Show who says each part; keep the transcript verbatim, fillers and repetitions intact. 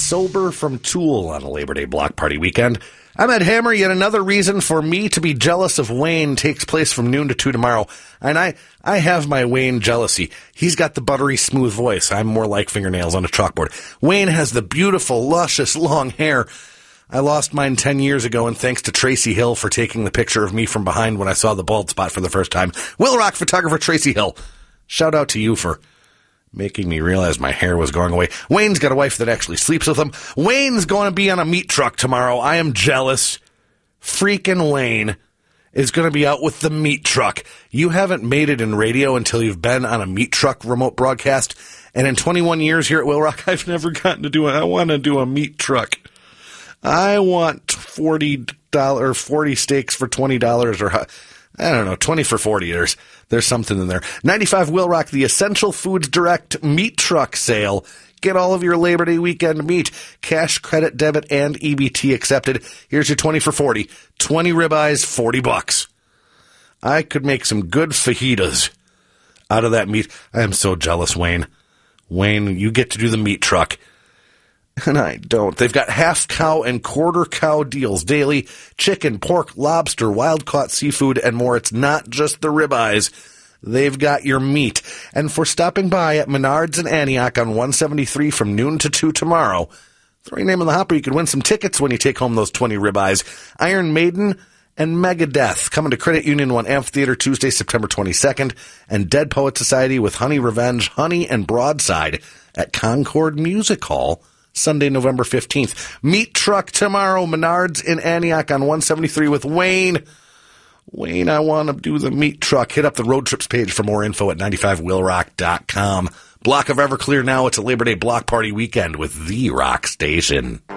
Speaker 1: sober from Tool on a Labor Day block party weekend. I'm Ed Hammer. Yet another reason for me to be jealous of Wayne takes place from noon to two tomorrow. And I, I have my Wayne jealousy. He's got the buttery smooth voice. I'm more like fingernails on a chalkboard. Wayne has the beautiful, luscious, long hair. I lost mine ten years ago, and thanks to Tracy Hill for taking the picture of me from behind when I saw the bald spot for the first time. Will Rock photographer Tracy Hill. Shout out to you for making me realize my hair was going away. Wayne's got a wife that actually sleeps with him. Wayne's going to be on a meat truck tomorrow. I am jealous. Freaking Wayne is going to be out with the meat truck. You haven't made it in radio until you've been on a meat truck remote broadcast. And in twenty-one years here at Will Rock, I've never gotten to do it. I want to do a meat truck. I want forty dollars, forty steaks for twenty dollars, or I don't know, twenty for forty. There's, there's something in there. ninety-five Will Rock, the Essential Foods Direct meat truck sale. Get all of your Labor Day weekend meat. Cash, credit, debit, and E B T accepted. Here's your twenty for forty. twenty ribeyes, forty bucks. I could make some good fajitas out of that meat. I am so jealous, Wayne. Wayne, you get to do the meat truck. And I don't. They've got half cow and quarter cow deals daily. Chicken, pork, lobster, wild-caught seafood, and more. It's not just the ribeyes. They've got your meat. And for stopping by at Menards in Antioch on one seventy-three from noon to two tomorrow, throw your name in the hopper. You could win some tickets when you take home those twenty ribeyes. Iron Maiden and Megadeth coming to Credit Union One Amphitheater Tuesday, September twenty-second. And Dead Poet Society with Honey Revenge, Honey and Broadside at Concord Music Hall Sunday, November fifteenth. Meat truck tomorrow, Menards in Antioch on one seventy-three with Wayne. Wayne, I want to do the meat truck. Hit up the road trips page for more info at ninety-five will rock dot com. Block of Everclear now. It's a Labor Day block party weekend with the Rock Station.